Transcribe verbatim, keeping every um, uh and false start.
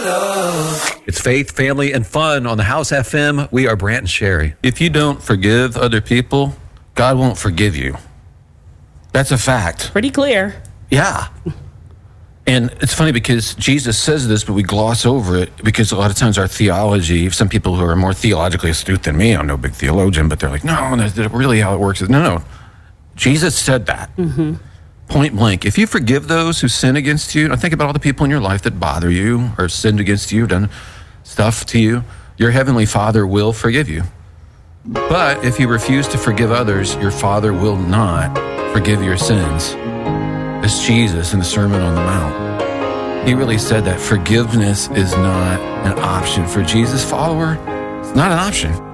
love. It's faith, family, and fun on the House F M. We are Brant and Sherry. If you don't forgive other people, God won't forgive you. That's a fact. Pretty clear. Yeah. And it's funny because Jesus says this, but we gloss over it because a lot of times our theology, some people who are more theologically astute than me, I'm no big theologian, but they're like, no, that's really how it works. No, no. Jesus said that. Mm-hmm. Point blank. If you forgive those who sin against you, and think about all the people in your life that bother you or sinned against you, done stuff to you, your heavenly Father will forgive you. But if you refuse to forgive others, your Father will not forgive your sins. It's Jesus in the Sermon on the Mount. He really said that forgiveness is not an option for Jesus' follower. It's not an option.